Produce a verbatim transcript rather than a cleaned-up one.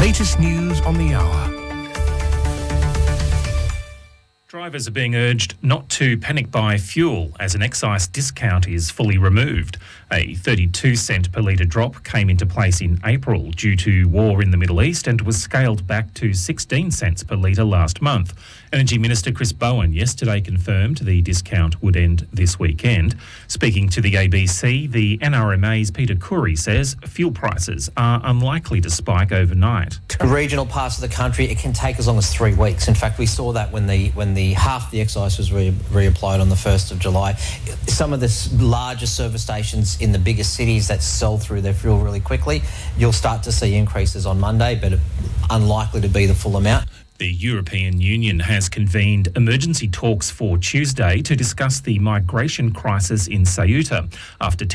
latest news on the hour. Drivers are being urged not to panic buy fuel as an excise discount is fully removed. A thirty-two cent per litre drop came into place in April due to war in the Middle East and was scaled back to sixteen cents per litre last month. Energy Minister Chris Bowen yesterday confirmed the discount would end this weekend. Speaking to the A B C, the N R M A's Peter Khoury says fuel prices are unlikely to spike overnight. In regional parts of the country, it can take as long as three weeks. In fact, we saw that when the when the half the excise was re- reapplied on the first of July. Some of the larger service stations in the biggest cities that sell through their fuel really quickly, you'll start to see increases on Monday, but unlikely to be the full amount. The European Union has convened emergency talks for Tuesday to discuss the migration crisis in Ceuta after